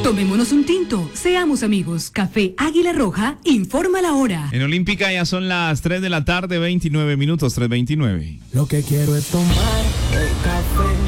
Tomémonos un tinto, seamos amigos. Café Águila Roja, informa la hora. En Olímpica ya son las 3 de la tarde, 29 minutos, 3:29. Lo que quiero es tomar el café.